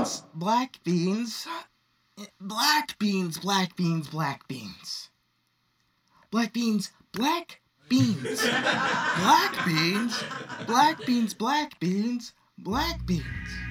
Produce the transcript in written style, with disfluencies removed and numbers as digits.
beans, black beans. Black beans, black beans, black beans. Black beans, black beans. Black beans, black beans, black beans, black beans.